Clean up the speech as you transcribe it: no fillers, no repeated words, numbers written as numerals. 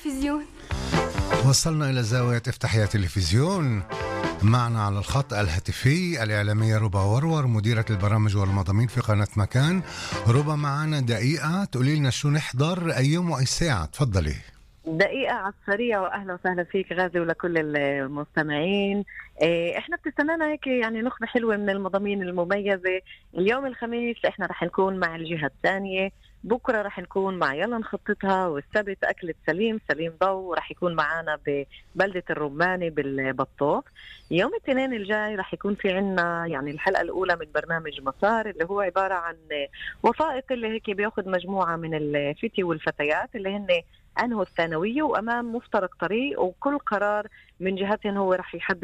التلفزيون. وصلنا إلى زاوية افتح يا تلفزيون. معنا على الخط الهاتفي الإعلامية ربا ورور، مديرة البرامج والمضامين في قناة مكان. ربا، معنا دقيقة تقولي لنا شو نحضر أي يوم وأي ساعة، تفضلي. دقيقة على السريع، وأهلا وسهلا فيك غازي ولكل المستمعين. احنا بتستنانا هيك يعني نخبة حلوة من المضامين المميزة. اليوم الخميس احنا رح نكون مع الجهة الثانية، بكرة رح نكون مع يلا نخططها، والسبت أكلة سليم ضو رح يكون معانا ببلدة الرماني بالبطوط. يوم الاثنين الجاي رح يكون في عنا يعني الحلقة الأولى من برنامج مسار، اللي هو عبارة عن وثائق اللي هيك بياخد مجموعة من الفتي والفتيات اللي هن أنهوا الثانوية وأمام مفترق طريق، وكل قرار من جهتهم هو رح يحدد